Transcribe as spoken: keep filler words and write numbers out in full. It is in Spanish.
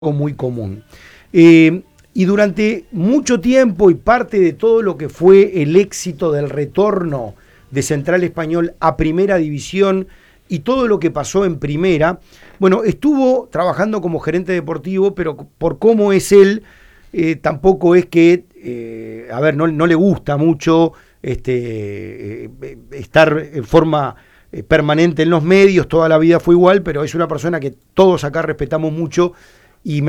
Muy común. Eh, y durante mucho tiempo y parte de todo lo que fue el éxito del retorno de Central Español a Primera División y todo lo que pasó en Primera, bueno, estuvo trabajando como gerente deportivo, pero por cómo es él, eh, tampoco es que, eh, a ver, no, no le gusta mucho este, eh, estar en forma eh, permanente en los medios, toda la vida fue igual, pero es una persona que todos acá respetamos mucho